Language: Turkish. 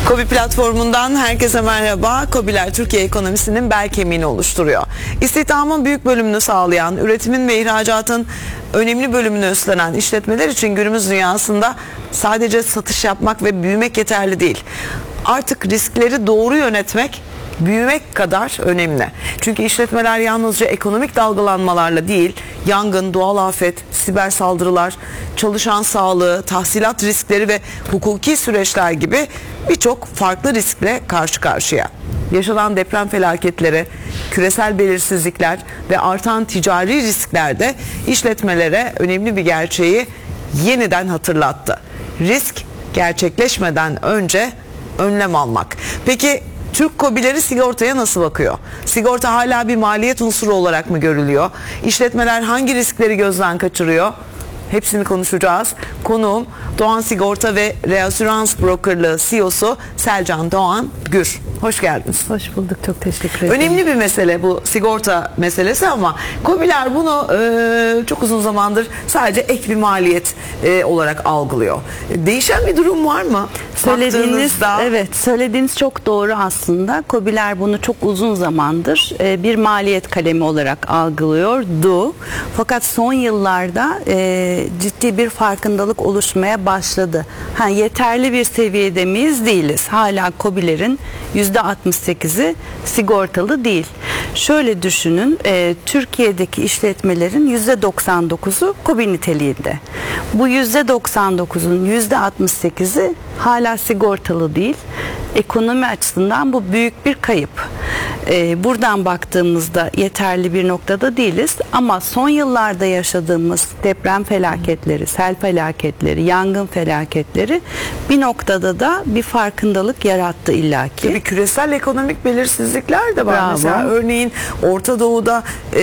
KOBİ platformundan herkese merhaba. KOBİ'ler Türkiye ekonomisinin bel kemiğini oluşturuyor. İstihdamın büyük bölümünü sağlayan, üretimin ve ihracatın önemli bölümünü üstlenen işletmeler için günümüz dünyasında sadece satış yapmak ve büyümek yeterli değil. Artık riskleri doğru yönetmek, büyümek kadar önemli. Çünkü işletmeler yalnızca ekonomik dalgalanmalarla değil, yangın, doğal afet, siber saldırılar, çalışan sağlığı, tahsilat riskleri ve hukuki süreçler gibi birçok farklı riskle karşı karşıya. Yaşanan deprem felaketleri, küresel belirsizlikler ve artan ticari riskler de işletmelere önemli bir gerçeği yeniden hatırlattı. Risk gerçekleşmeden önce önlem almak. Peki Türk KOBİ'leri sigortaya nasıl bakıyor? Sigorta hala bir maliyet unsuru olarak mı görülüyor? İşletmeler hangi riskleri gözden kaçırıyor? Hepsini konuşacağız. Konuğum Doğan Sigorta ve Reasürans Brokerlığı CEO'su Selcan Doğan Gür. Hoş geldiniz. Hoş bulduk. Çok teşekkür ederim. Önemli bir mesele bu sigorta meselesi ama KOBİ'ler bunu çok uzun zamandır sadece ek bir maliyet olarak algılıyor. Değişen bir durum var mı? Söylediğiniz çok doğru aslında. KOBİ'ler bunu çok uzun zamandır bir maliyet kalemi olarak algılıyordu. Fakat son yıllarda ciddi bir farkındalık oluşmaya başladı. Yeterli bir seviyede miyiz? Değiliz. Hala KOBİ'lerin %68'i sigortalı değil. Şöyle düşünün, Türkiye'deki işletmelerin %99'u KOBİ niteliğinde. Bu %99'un %68'i hala sigortalı değil. Ekonomi açısından bu büyük bir kayıp. Buradan baktığımızda yeterli bir noktada değiliz ama son yıllarda yaşadığımız deprem felaketleri, sel felaketleri, yangın felaketleri bir noktada da bir farkındalık yarattı illaki. Tabii küresel ekonomik belirsizlikler de var. Bravo. Mesela örneğin Orta Doğu'da